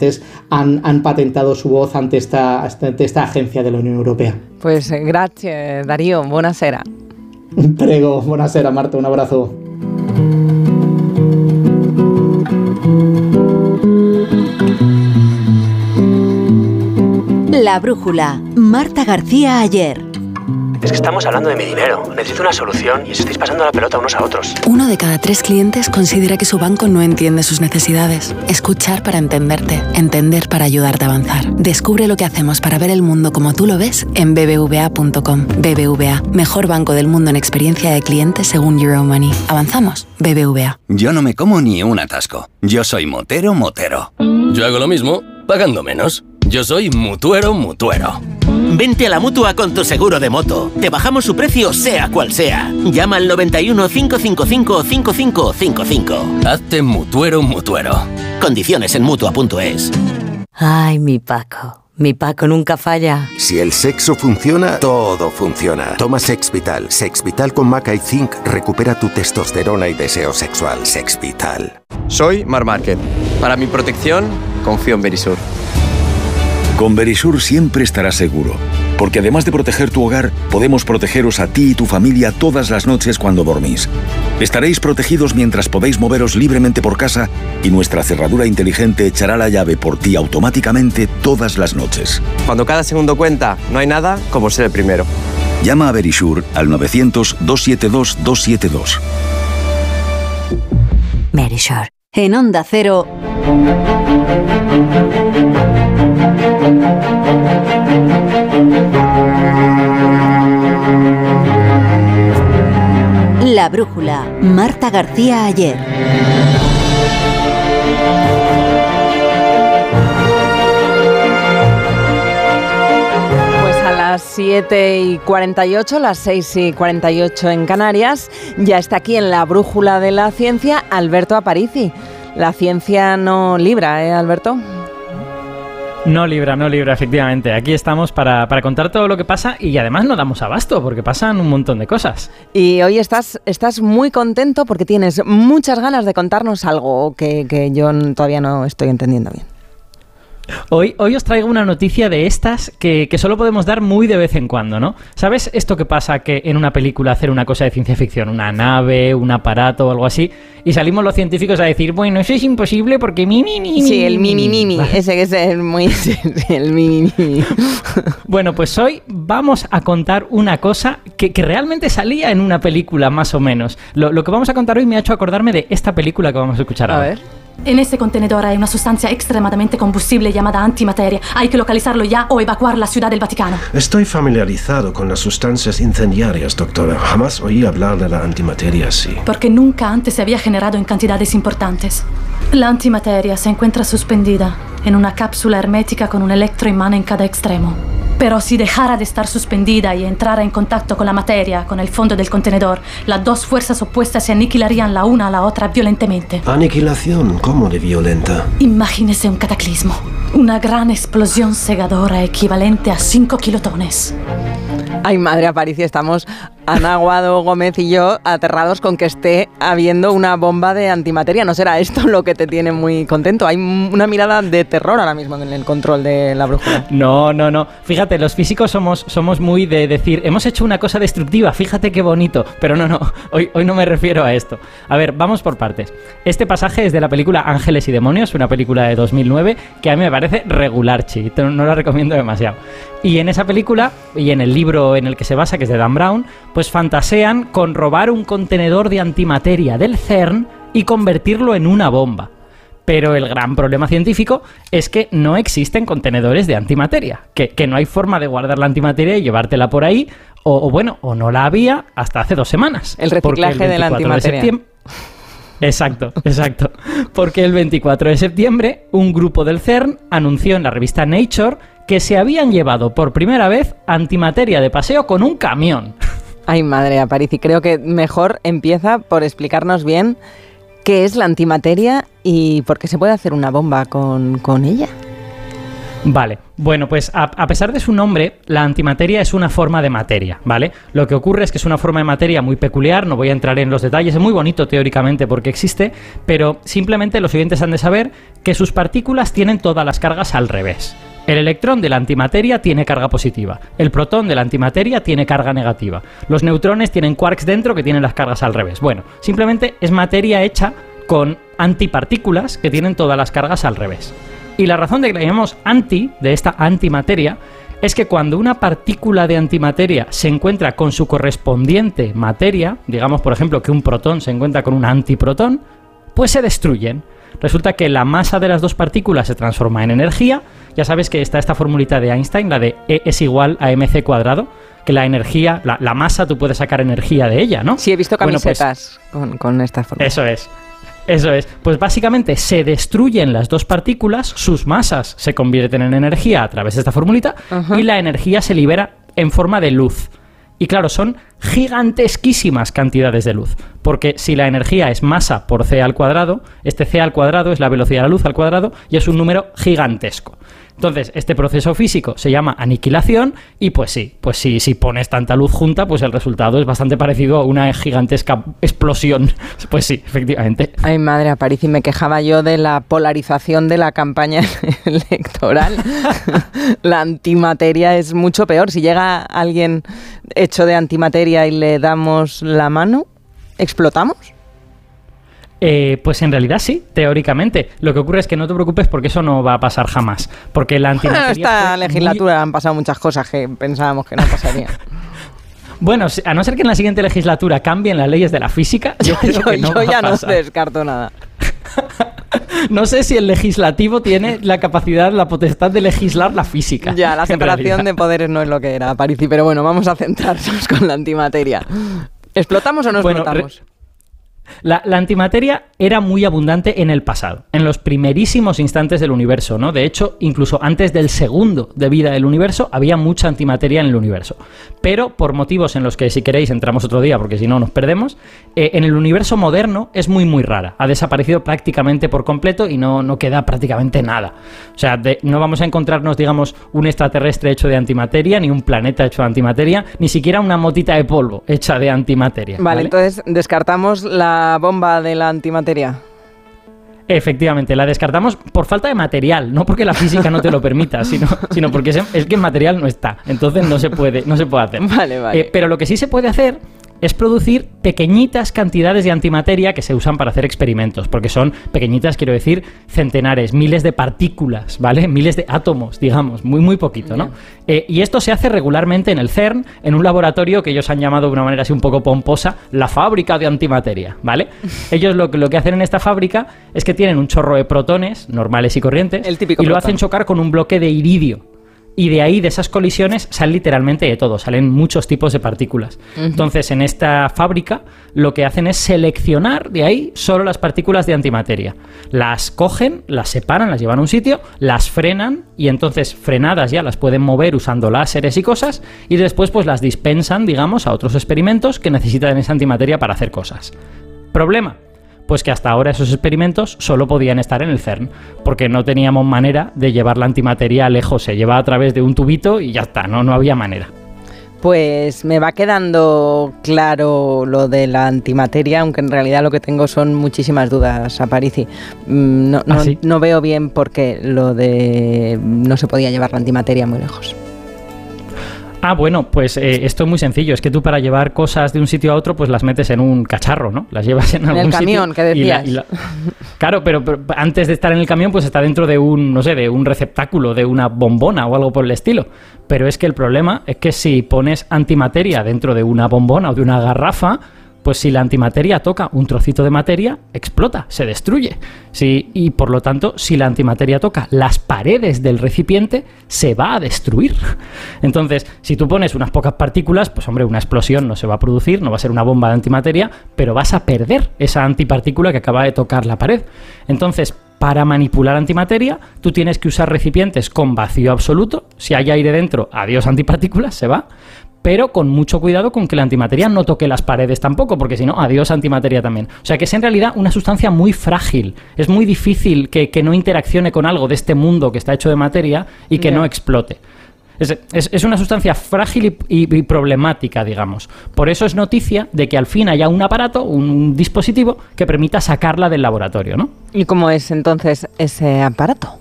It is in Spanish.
fabricantes han patentado su voz ante esta agencia de la Unión Europea. Pues gracias, Darío. Buonasera. Prego, buonasera, Marta. Un abrazo. La brújula. Marta García Ayer. Es que estamos hablando de mi dinero. Necesito una solución y os estáis pasando la pelota unos a otros. 1 de cada 3 clientes considera que su banco no entiende sus necesidades. Escuchar para entenderte. Entender para ayudarte a avanzar. Descubre lo que hacemos para ver el mundo como tú lo ves en bbva.com. BBVA, mejor banco del mundo en experiencia de cliente según Euromoney. ¿Avanzamos? BBVA. Yo no me como ni un atasco. Yo soy motero. Yo hago lo mismo, pagando menos. Yo soy mutuero. Vente a la Mutua con tu seguro de moto. Te bajamos su precio sea cual sea. Llama al 91 555 5555. Hazte mutuero. Condiciones en Mutua.es. Ay, mi Paco. Mi Paco nunca falla. Si el sexo funciona, todo funciona. Toma Sexvital. Sexvital con maca y zinc recupera tu testosterona y deseo sexual. Sexvital. Soy Marc Márquez. Para mi protección, confío en Verisur. Con Verisur siempre estarás seguro, porque además de proteger tu hogar, podemos protegeros a ti y tu familia todas las noches cuando dormís. Estaréis protegidos mientras podéis moveros libremente por casa y nuestra cerradura inteligente echará la llave por ti automáticamente todas las noches. Cuando cada segundo cuenta, no hay nada como ser el primero. Llama a Verisur al 900-272-272. Verisur. En Onda Cero. La brújula. Marta García Ayer. Pues a las 7:48, las 6:48 en Canarias, ya está aquí en la brújula de la ciencia Alberto Aparici. La ciencia no libra, ¿eh, Alberto? No libra, efectivamente. Aquí estamos para contar todo lo que pasa y además no damos abasto porque pasan un montón de cosas. Y hoy estás muy contento porque tienes muchas ganas de contarnos algo que yo todavía no estoy entendiendo bien. Hoy os traigo una noticia de estas que solo podemos dar muy de vez en cuando, ¿no? ¿Sabes esto que pasa que en una película hacer una cosa de ciencia ficción, una nave, un aparato o algo así, y salimos los científicos a decir, bueno, eso es imposible porque Sí, el mini, ese que es el mini. Bueno, pues hoy vamos a contar una cosa que realmente salía en una película, más o menos. Lo que vamos a contar hoy me ha hecho acordarme de esta película que vamos a escuchar ahora. A ver. En ese contenedor hay una sustancia extremadamente combustible llamada antimateria. Hay que localizarlo ya o evacuar la ciudad del Vaticano. Estoy familiarizado con las sustancias incendiarias, doctora. Jamás oí hablar de la antimateria así. Porque nunca antes se había generado en cantidades importantes. La antimateria se encuentra suspendida en una cápsula hermética con un electroimán en cada extremo. Pero si dejara de estar suspendida y entrara en contacto con la materia, con el fondo del contenedor, las dos fuerzas opuestas se aniquilarían la una a la otra violentamente. ¿Aniquilación? ¿Cómo de violenta? Imagínese un cataclismo. Una gran explosión cegadora equivalente a 5 kilotones. Ay, madre Aparici, estamos Ana Aguado Gómez y yo aterrados con que esté habiendo una bomba de antimateria. ¿No será esto lo que te tiene muy contento? Hay una mirada de terror ahora mismo en el control de la brújula. No. Fíjate, los físicos somos muy de decir, hemos hecho una cosa destructiva, fíjate qué bonito. Pero no, hoy no me refiero a esto. A ver, vamos por partes. Este pasaje es de la película Ángeles y Demonios, una película de 2009 que a mí me parece regularchi, no la recomiendo demasiado. Y en esa película, y en el libro en el que se basa, que es de Dan Brown, pues fantasean con robar un contenedor de antimateria del CERN y convertirlo en una bomba. Pero el gran problema científico es que no existen contenedores de antimateria, que no hay forma de guardar la antimateria y llevártela por ahí, o no la había hasta hace 2 semanas. El reciclaje de la antimateria. Exacto. Porque el 24 de septiembre, un grupo del CERN anunció en la revista Nature que se habían llevado por primera vez antimateria de paseo con un camión. Ay, madre Aparici, creo que mejor empieza por explicarnos bien qué es la antimateria y por qué se puede hacer una bomba con ella. Vale, bueno, pues a pesar de su nombre, la antimateria es una forma de materia, ¿vale? Lo que ocurre es que es una forma de materia muy peculiar, no voy a entrar en los detalles, es muy bonito teóricamente porque existe, pero simplemente los oyentes han de saber que sus partículas tienen todas las cargas al revés. El electrón de la antimateria tiene carga positiva, el protón de la antimateria tiene carga negativa, los neutrones tienen quarks dentro que tienen las cargas al revés. Bueno, simplemente es materia hecha con antipartículas que tienen todas las cargas al revés. Y la razón de que la llamamos de esta antimateria, es que cuando una partícula de antimateria se encuentra con su correspondiente materia, digamos por ejemplo que un protón se encuentra con un antiprotón, pues se destruyen. Resulta que la masa de las dos partículas se transforma en energía. Ya sabes que está esta formulita de Einstein, la de E es igual a mc cuadrado, que la energía, la masa, tú puedes sacar energía de ella, ¿no? Sí, he visto camisetas con esta fórmula. Eso es. Pues básicamente se destruyen las dos partículas, sus masas se convierten en energía a través de esta formulita y la energía se libera en forma de luz. Y claro, son gigantesquísimas cantidades de luz, porque si la energía es masa por c al cuadrado, este c al cuadrado es la velocidad de la luz al cuadrado y es un número gigantesco. Entonces, este proceso físico se llama aniquilación y pues si pones tanta luz junta, pues el resultado es bastante parecido a una gigantesca explosión. Pues sí, efectivamente. Ay, madre, Aparici, me quejaba yo de la polarización de la campaña electoral. La antimateria es mucho peor. Si llega alguien hecho de antimateria y le damos la mano, ¿explotamos? Pues en realidad sí, teóricamente. Lo que ocurre es que no te preocupes porque eso no va a pasar jamás. Porque la antimateria... En esta legislatura han pasado muchas cosas que pensábamos que no pasarían. Bueno, a no ser que en la siguiente legislatura cambien las leyes de la física, yo creo que no va a pasar. No descarto nada. No sé si el legislativo tiene la capacidad, la potestad de legislar la física. Ya, la separación de poderes no es lo que era, Aparici. Pero bueno, vamos a centrarnos con la antimateria. ¿Explotamos o no explotamos? La antimateria era muy abundante en el pasado, en los primerísimos instantes del universo, ¿no? De hecho, incluso antes del segundo de vida del universo, había mucha antimateria en el universo. Pero por motivos en los que, si queréis, entramos otro día, porque si no nos perdemos, en el universo moderno es muy, muy rara. Ha desaparecido prácticamente por completo y no queda prácticamente nada. O sea, no vamos a encontrarnos, digamos, un extraterrestre hecho de antimateria, ni un planeta hecho de antimateria, ni siquiera una motita de polvo hecha de antimateria. Vale, entonces descartamos la bomba de la antimateria. Efectivamente, la descartamos por falta de material, no porque la física no te lo permita, sino porque es que el material no está, entonces no se puede hacer. Vale. Pero lo que sí se puede hacer es producir pequeñitas cantidades de antimateria que se usan para hacer experimentos, porque son pequeñitas, quiero decir, centenares, miles de partículas, ¿vale? Miles de átomos, digamos, muy, muy poquito, ¿no? Y esto se hace regularmente en el CERN, en un laboratorio que ellos han llamado de una manera así un poco pomposa, la fábrica de antimateria, ¿vale? Ellos lo que hacen en esta fábrica es que tienen un chorro de protones normales y corrientes y lo hacen chocar con un bloque de iridio. Y de ahí, de esas colisiones, salen literalmente de todo, salen muchos tipos de partículas. Entonces, en esta fábrica, lo que hacen es seleccionar de ahí solo las partículas de antimateria. Las cogen, las separan, las llevan a un sitio, las frenan, y entonces, frenadas ya, las pueden mover usando láseres y cosas, y después pues las dispensan, digamos, a otros experimentos que necesitan esa antimateria para hacer cosas. ¿Problema? Pues que hasta ahora esos experimentos solo podían estar en el CERN, porque no teníamos manera de llevar la antimateria lejos, se llevaba a través de un tubito y ya está, no había manera. Pues me va quedando claro lo de la antimateria, aunque en realidad lo que tengo son muchísimas dudas, Aparici. No veo bien por qué lo de no se podía llevar la antimateria muy lejos. Bueno, pues esto es muy sencillo. Es que tú para llevar cosas de un sitio a otro, pues las metes en un cacharro, ¿no? Las llevas en algún sitio. En el camión, que decías. Claro, pero antes de estar en el camión, pues está dentro de un, no sé, de un receptáculo, de una bombona o algo por el estilo. Pero es que el problema es que si pones antimateria dentro de una bombona o de una garrafa, pues si la antimateria toca un trocito de materia, explota, se destruye. Y por lo tanto, si la antimateria toca las paredes del recipiente, se va a destruir. Entonces, si tú pones unas pocas partículas, pues hombre, una explosión no se va a producir, no va a ser una bomba de antimateria, pero vas a perder esa antipartícula que acaba de tocar la pared. Entonces, para manipular antimateria, tú tienes que usar recipientes con vacío absoluto. Si hay aire dentro, adiós antipartículas, se va. pero con mucho cuidado con que la antimateria no toque las paredes tampoco, porque si no, adiós antimateria también. O sea que es en realidad una sustancia muy frágil. Es muy difícil que no interaccione con algo de este mundo que está hecho de materia y que no explote. Es una sustancia frágil y problemática, digamos. Por eso es noticia de que al fin haya un aparato, un dispositivo que permita sacarla del laboratorio, ¿no? ¿Y cómo es entonces ese aparato?